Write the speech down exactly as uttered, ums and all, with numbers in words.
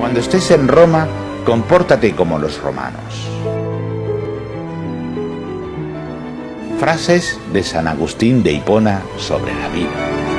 Cuando estés en Roma, compórtate como los romanos. Frases de San Agustín de Hipona sobre la vida.